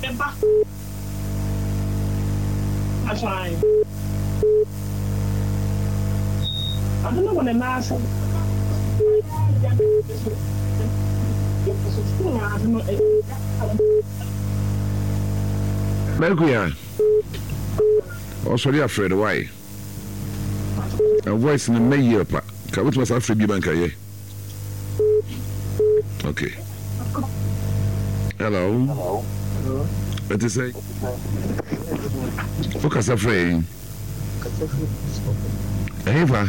Eba. That's fine. I don't know what a mass. Melkuya. Also, they are afraid why? A voice in the mayor. What was afraid you bank? Okay. Hello. Hello. What is it? Focus afraid. Eva.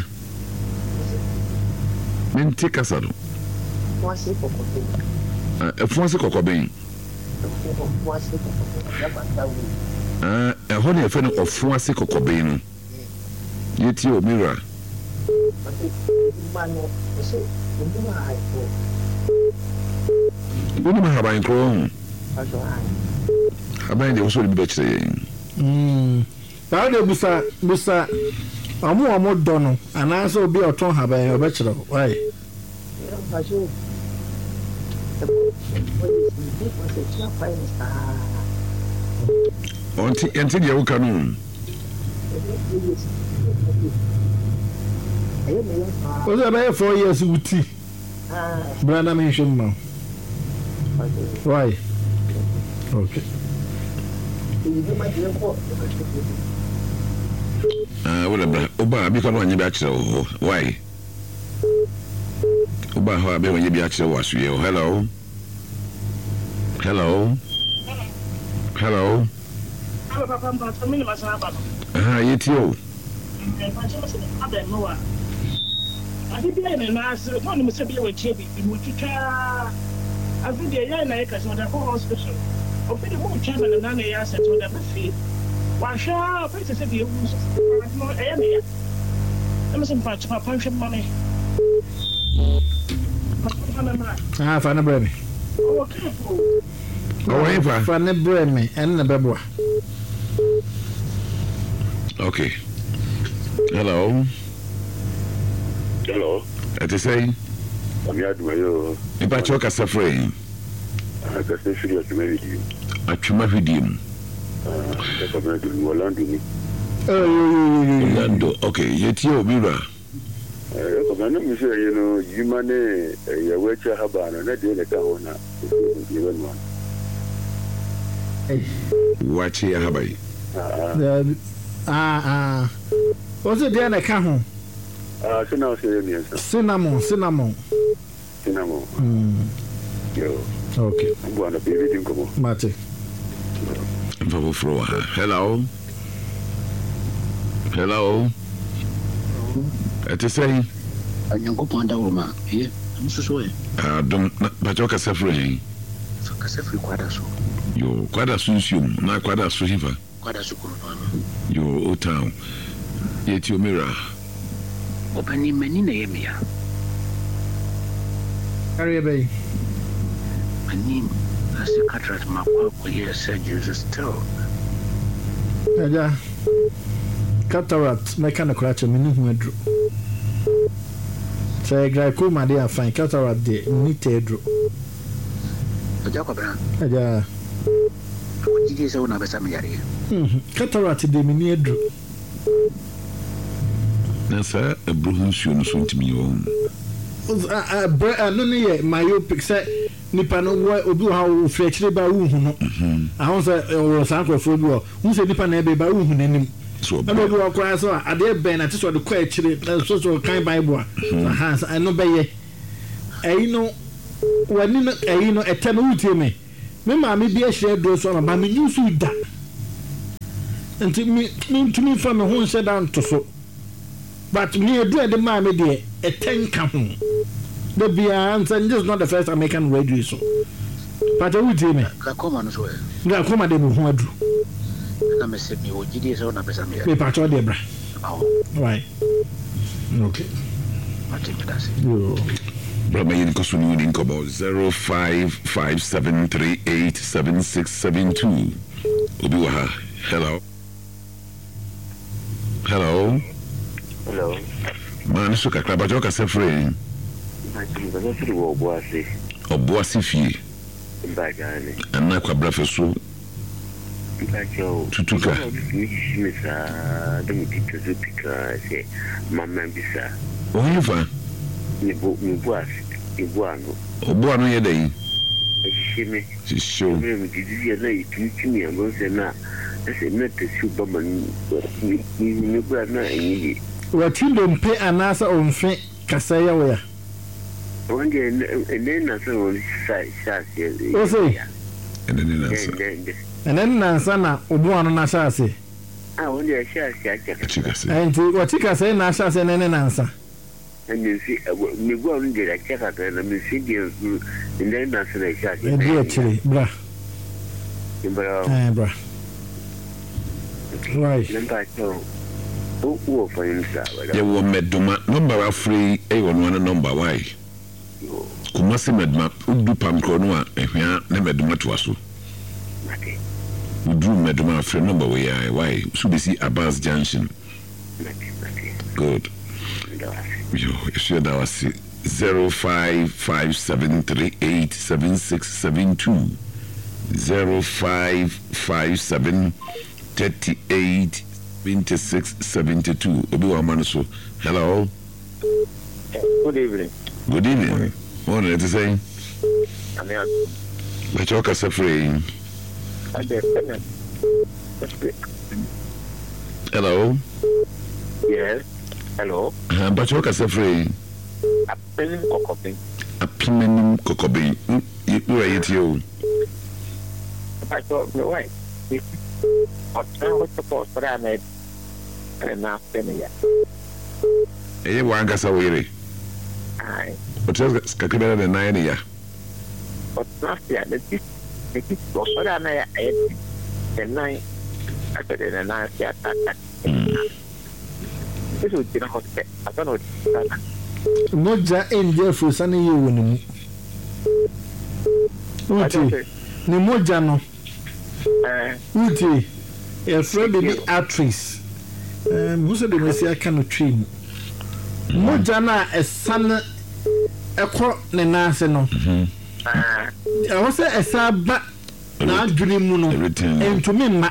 Minti Casado. A Fonse Cocobin. A honey friend of Fonse Cocobin. Yet your mirror. When you have a crown, I bind you also be saying. Now, Busa, I'm more Donald, and I also be a ton have a bachelor. Why? Until you can. Was about 4 years with tea? Brother mentioned now. Why? Okay. Whatever. Oba, because when you back so why? Oba, how about when you back so was you? Hello? Hello? Hello? Yet you. I did be an answer. One must be with Chevy in which you try. I think the young acres on the whole hospital. Or pretty more chairman and none of the assets on the feet. Why shall Princess if you use more area? There was some parts of our pension money. Fanny Bremy. Oh, careful. Oh, Fanny Bremy and the Babua. Okay. Hello. Hello. At the same, I'm here to you. If I talk as a friend, I can say, you to marry you. I trim with him. That's what I'm doing. Orlando. Orlando. Okay, yet you, Mira. I'm not sure, you know, you money, your work, your habana, and I did a kahona. Even one. Watch here, Habai. What's it there? I can't home. So now say Cinnamon. Yo. Okay. I'm going to be reading. Come on. Mate. Hello. Hello. At the same, I don't go on down, here. I'm so sorry. Don't, but you're suffering. Cassafrey quite a so. You're quite a soon, not quite a swiver. Quite a so. Your old town. Yet your mirror. Opening many name here. Harry Bay. My name as the cataract map of here said Jesus still. Yeah. Cataract, mechanical actually, meaning drew. Say, glaucoma, they are fine. Cataract, they need to draw. Yeah. Did you say one of us? Cataract, they mean drew. That's a broken soon to me. No, myopic say, Nippano, Obu, how fetched by whom I was a sample for you. Who said Nippan by whom? So, I will walk across. I dare Ben, I just want to question social kind Bible. Hands, I know by ye. I know when you know a table to me. Remember, maybe I share those on my new suit that. And to me from a home set down to so. But me, do the mammy dear, a 10 come. The answer just not the first American radio. So, but I would tell me, Glaucoma, so Glaucoma, they will do. I'm a semi or GDS on a person. We part of Debra. Right. Okay. I think that's it. Brother, you can link about 0557387672. Ubiwaha. Hello. Hello. Man, so kakra joka se free. Oboasi fie. Ana kwa brafeso tutuka ohun fa obo anu ye dai shisho watindo mpe anasa onfe kasaya wo ya onde na so shase ose enen nansa na obo anu na shase onde shase acha enti watika sai na shase enen nansa and see me go on the check out and me see the in the national shase actually bra bra right number 2 o for inside ye wo meduma number wa free e won one number why kuma se meduma udu pamkro no a ehwia na meduma to aso udu meduma free number we why so be see Abbas Junction good yo issue that was 0557387672 0557382672 obi wa manaso hello good evening what did you say but you can say hello yes hello but you can say Apimenim kokobin you are it you I thought no way what's the post that I made and not spending yet one gasa weary but just better than 9 years but not yet the post that I made the 9 after the 9 yet this would be a hospital I don't know moja enje fusani ye wonimu uti ni moja no uti e friend bi actress muso de mesi aka no train moja na esane ekọ ne nase no wo se esaba na adwene mu no entumi ma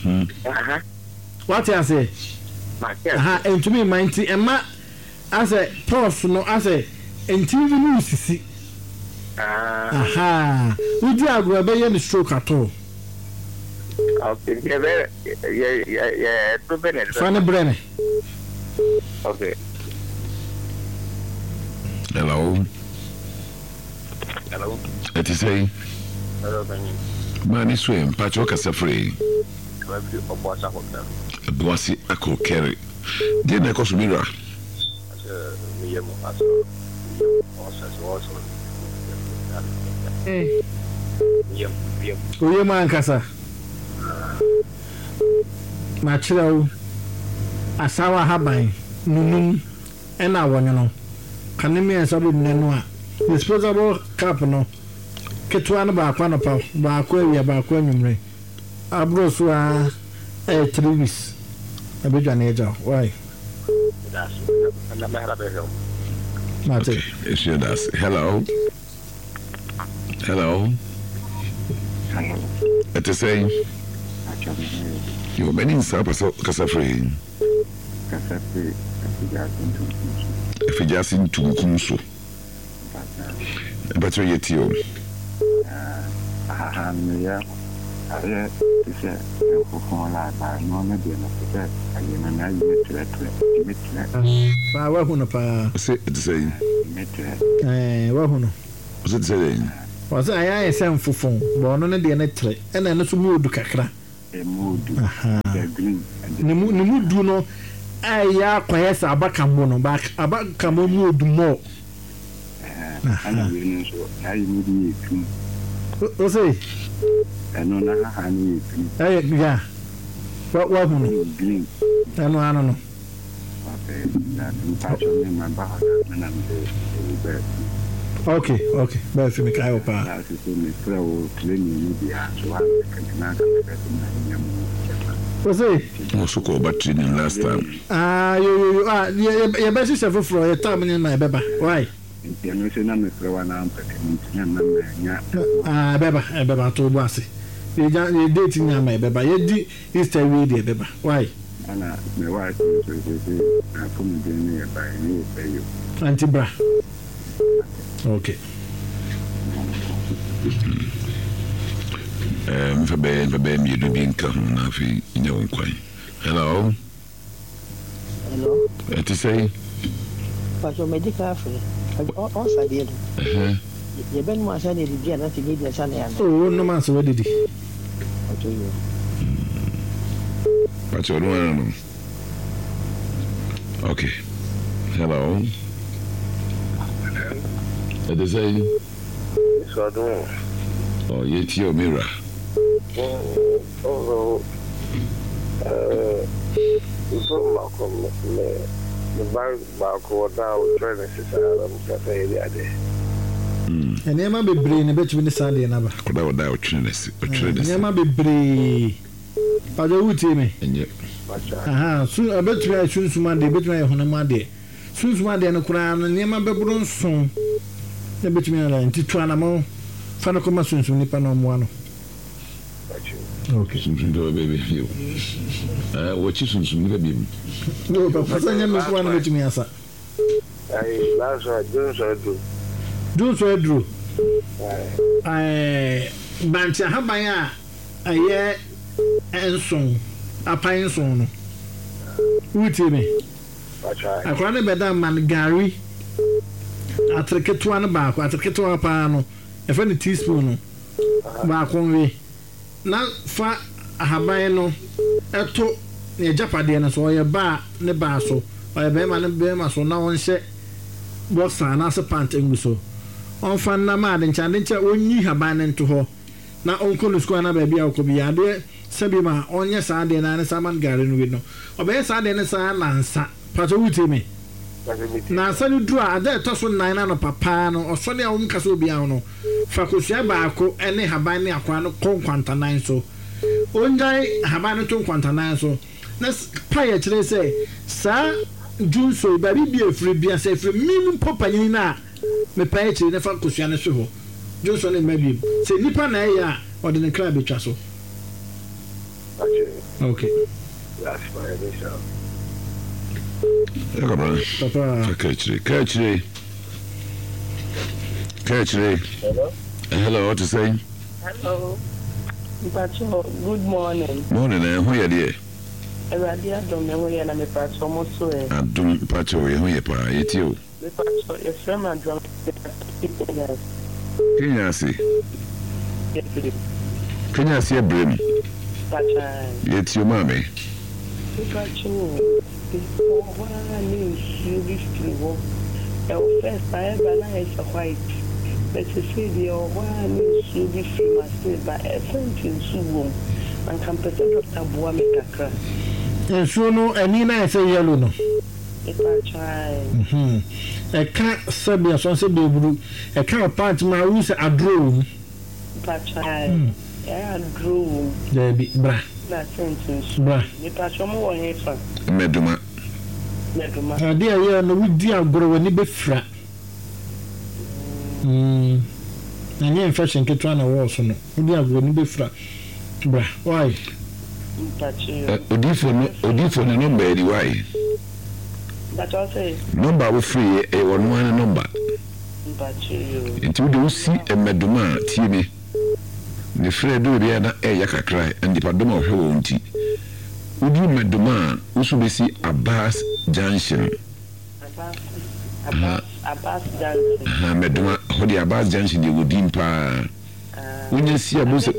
what you say entumi ma nti ema as a prof no as a NTV news sisi udi agro be ye ni stroke at all okay yeah funny brain okay hello it is say hello Benny mani swim pacho kasa free oboasi akokere dey na koso mira oye mankasa machirawo asawa haban nunum ena wonyo no kanemi ensabu nenu a disposable cup no ketwa no ba kwa no pa ba kwa wi ba kwa nwumre abro so a 3 weeks abedwa na eja why okay, it's your das. Hello. It is saying you many in Sapaso Casafree. If you just into Kumso, but you're yet you. was I send for phone, born on the netre, and then it's mood kakra. Nimu do no, I ya quiet about Camono back about Camono do more. What's it? I know not how you yeah. What I don't know. Okay. But if you make I hope what's it? Also call battery last time. You best yourself for a time in my baby. Why? Beba to Bossy. ye date nyama beba ye di Easter we dey beba why ana me wife so afum de ne ba ni pay you anti bra okay for ben you do being come na fi nyawo kwan hello to say but your medical free on side ye ben mo asa ne di na ti media sa na oh no man so we did but you don't know okay hello to say so do oh yet your mirror from Malcolm the bank back or down training society. And Emma be brain a bit with the Sunday number. Could I without Trinity? Emma be brave. But the wood me. And yet, soon I bet you I choose Monday, bet my Honamade. Soon Monday and a crown and Emma be brown soon. The bit me and Titranamo. Fanacoma soon, Nippon one. Okay, something to a baby. What is some baby? No, but I am one of me as That's what do so Drew. I Bancha Habaya a year and song a pine song. Who tell me? I can't better man Gary. I take it to one back, I take it to a pano, a funny teaspoon back one way. Na fa ahaban no eto ne japade na so ye ba ne ba so o be ma ne be ma so na won hye boxa na se pant enguso on fa na ma de ncha onyi haban ne nto ho na onko no square na ba bia ko bia de sebi ma onye sa de na ne saman gare no we no o be sa de ne sa na nsa pato wuti me na sa ni dru a de to so nan na no papa no o so de a won kasa obi an no fa ko sia ba ko ene haban ne akwa no konkwanta nan so onjai haban no to konkwanta nan so na pa ye kire say sa junso ba bi efri bia say efri mim popanyin na me pa ye kire ne fa ko sia ne so ho junso ne mabi say nipa na ya o de ne kra be twa so okay that's fine this Papa, catch it. Hello? Hello, what to say? Hello. Pacho, good morning. Morning, who are you? Radia Domewe and I'm a Pacho Mosso. I don't Pacho, who are you? The Pacho, a friend and drum. Can you see? Can you see a brim? Pacho. It's your mommy. Pacho. What I mean, you be still. First, I have an eye of white. But to say the one you be free, must say by a friend in Suwon and can present Dr. Boameka crash. And so no, and Nina say yellow no. If I try, I can't say be a son, say be a can't part my rules a drone. If I try, I drew. There be bra. That sentence, bra. If I show more here, Meduma. Dear, yeah, no, we dear grow any be frat. And you're fashion get trying to walk on it. We dear grow any be frat. Bra, why? Odifo no number anyway. But I say, Number will free a one number. But you, until you see a Meduma, TV. The Fred do the other air cry and the Padoma of her own tea. Would you Meduma, who should be see Abbas Junction? Abbas Junction. Meduma, how the Abbas Junction you would impa. When you see a bus,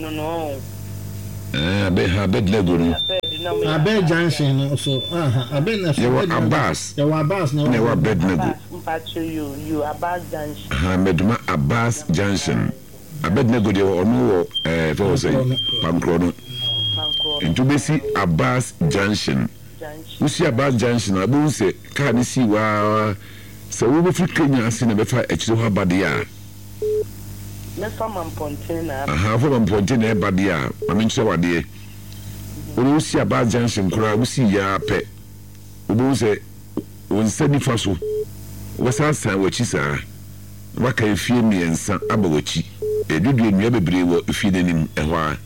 I bet her bed lego. I bet Junction also. I bet Abbas. You are Abbas, no bed lego. You Abbas Junction. Meduma Abbas Junction. I bet lego they were no for say Pancrono. Into basi Abbas Junction. We see Abbas Junction. I will say, can you see wow? So we will fit Kenya as in a better actually badia. Never man pontina. I have a pontina badia. I mean, so what dear. We will see Abbas Junction. We see ya pet. We will say, when sending fossil. What's our sandwich is what can you feel me and some abawachi? edudu nnua bebree wɔ efie n'anim ɛhɔ a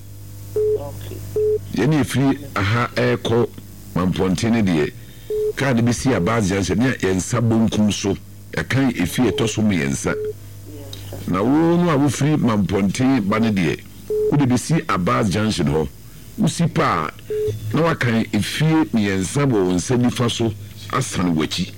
yɛne efiri aha ɛkɔ mampɔnten ne deɛ kaa de bi si Abas Junction ne yɛnsa bonkum so ɛkan efie ɛtɔ so mu yɛnsa na wo no a wofiri mampɔnten ba ne deɛ wode bi si Abas Junction hɔ wosi pa na wakan efie yɛnsa wɔ nsa nifa so asan wachi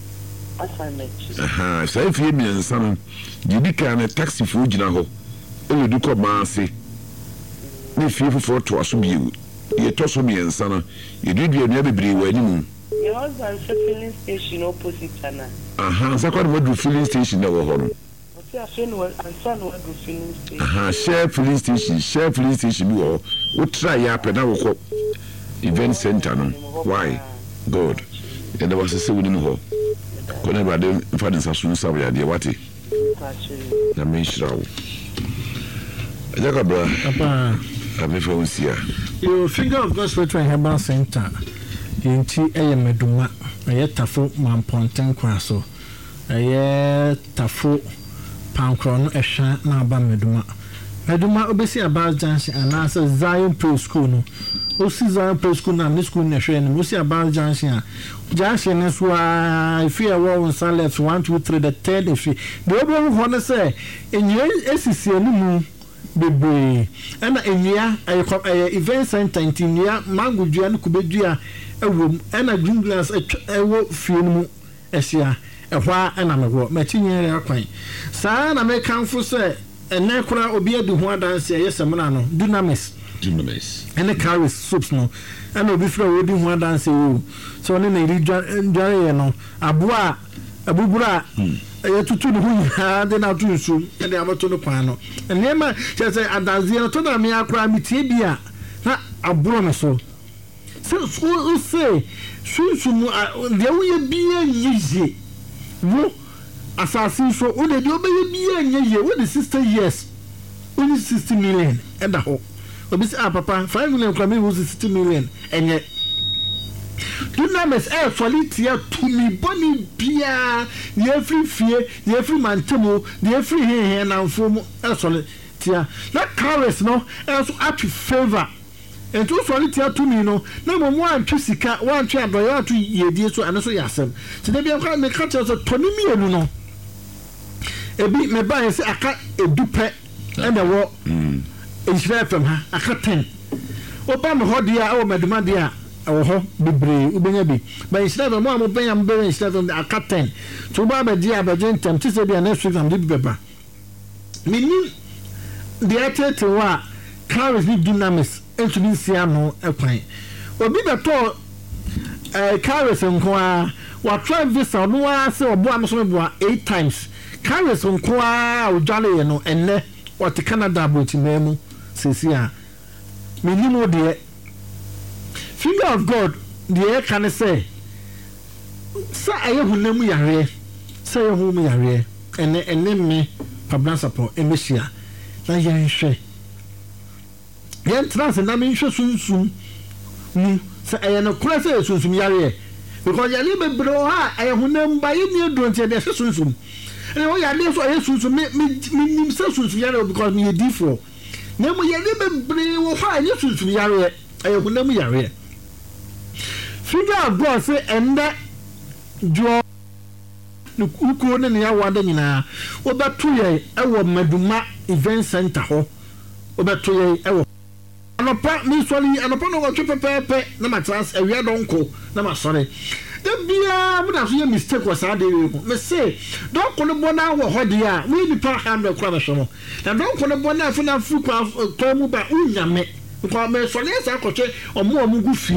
aha sai efie yɛnsa no gidi kan na taxi fo gyina hɔ ɛledu kɔ maase ne fie foforo to aso biwu yɛtɔ so yɛnsa no yɛdudu nnua bebree wɔ animu your husband filling station opposite ana aha sakwa no do filling station na wɔ hɔ no share filling station bi wɔ wo try ya pɛ na wɔ event center no why god and there was a seven in hɔ kɔne bade mfa de nsaso nsa wɔ yadeɛ wate na menhyira wo ɛgya kabra papa amefa wo nsia your Finger of God Spiritual Herbal Center yɛnti ɛyɛ meduma ɛyɛ tafo mamponten kwa so ɛyɛ tafo pankro no ɛhwa na aba meduma obesi Abas Junction anasa Zion Pro School no osi Zion Pro School na school na hwe no osi Abas Junction junction no so if you are on sun left 1 2 3 the third if the obo ho no say enye esisi animu bebre ana enua event center ntinua mangudua no kubedua ewom ana green glass ewo fie no mu ehia ehwa ana mewo matinye akwan saa na me kanfo say ene kura obi adu ho adanse yesemna no dunamis ene carries soups no ene obi fra odi ho adanse wo so ne na ri dware no aboa abubura tutu no hu de na tu nsu de abato no kwan no ene ma say adanse no to na me akura mitie bia na aburo me so say sunsu de wo ye bia yiye wo assassin so o de obeye bia nyeye wo the 60 years only 60 million and the whole obi say papa 5 million kwa me wo 60 million enye dunamis solitia to me boni bia ye free fie ye free mantemo ye free he na mfom solitia na caress no also happy favor and to solitia to me no na mo antwe sika wo antwe adoyo atu yedie so ane so yasem se de bia kwa me ka che so toni mienu no ebi me ba yesi aka edupe ene wo Israel from ha aka 10 oba me ho dia o meduma dia wo ho bebre ubenya bi ba Israel mo am benya mbe Israel aka 10 to ba be dia ba jentem ti se bia next week am di beba mini dia tete wa carries ni dynamis entu ni sia no ekwan obi be to carries nko a wa try visa no wa se obo am so me boa 8 times carries nko a odwale no enne what Canada about memu sesia minimo de Finger of God de can say sa ayehunam yare sa yehum yare enne me pabna support emesia na yenhwe yen trans na me nhwe sunsum mu sa ayeno kura sa sunsum yare because yale bebro ha ayehunam ba yemi edonte de sunsum and oh yeah, so I used to make me because me a different. Nemo Yale bring or fire, you should be yare. I will never yare. Figure of God say, and that draw the Uko and Yawadina, or that 2 years, I will Meduma event center ho, or that 2 years, I will. And upon me, sorry, and upon our triple paper, no matter a weird uncle, no sorry. But have you mistake was I did. Me say, don't call a bona or hodia, we be part hand of Cravashon. Now don't call a bona for na fuka, Tomu by Unyame, because me so less I could say or more Mugufi.